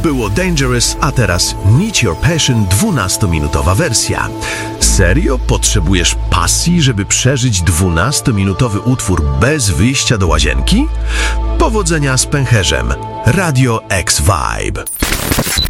było Dangerous, a teraz Meet Your Passion 12-minutowa wersja. Serio? Potrzebujesz pasji, żeby przeżyć 12-minutowy utwór bez wyjścia do łazienki? Powodzenia z pęcherzem. Radio X Vibe.